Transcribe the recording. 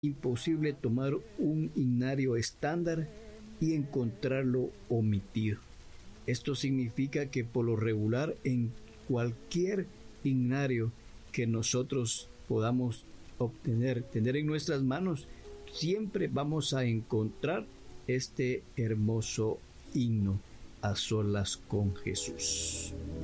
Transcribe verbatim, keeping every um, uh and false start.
imposible tomar un himnario estándar y encontrarlo omitido. Esto significa que por lo regular en cualquier himnario que nosotros podamos obtener, tener en nuestras manos, siempre vamos a encontrar este hermoso himno, A Solas con Jesús.